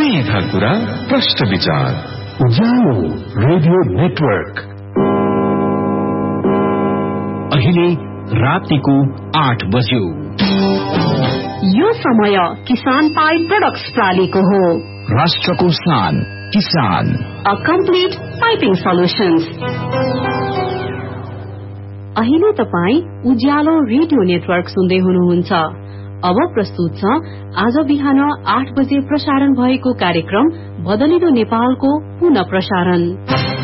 सीधा कुरा प्रश्न विचार। उज्यालो रेडियो नेटवर्क। अहिले रातिको 8 बज्यो। यो समय किसान पाइप प्रोडक्ट्स प्रालीको हो। राष्ट्रको शान किसान। A complete piping solutions. अहिले तपाई उज्यालो रेडियो नेटवर्क सुन्दै हुनुहुन्छ। अब प्रस्तुत छ आज बिहान 8 बजे प्रसारण भएको कार्यक्रम बदलिदो नेपालको पुनः प्रसारण।